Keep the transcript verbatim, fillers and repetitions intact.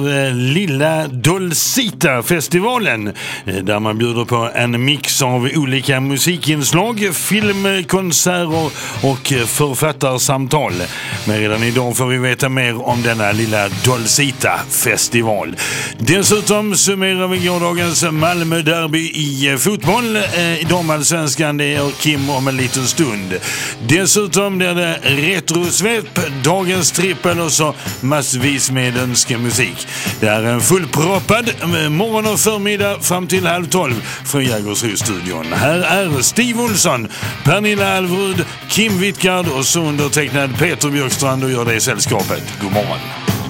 Lilla Dolcita-festivalen där man bjuder på en mix av olika musikinslag, filmkonserter och författarsamtal. Men redan idag får vi veta mer om denna Lilla Dolcita-festival. Dessutom summerar vi gårdagens Malmö-derby i fotboll. I damallsvenskan, det är Kim om en liten stund. Dessutom blir det retrosvep, dagens trippel och så massvis med önskemusik. Det är en fullproppad morgon och förmiddag fram till halv tolv från Jägersro-studion. Här är Steve Olsson, Pernilla Alvrud, Kim Wittgard och så undertecknad Peter Björkstrand och gör det i sällskapet. God morgon.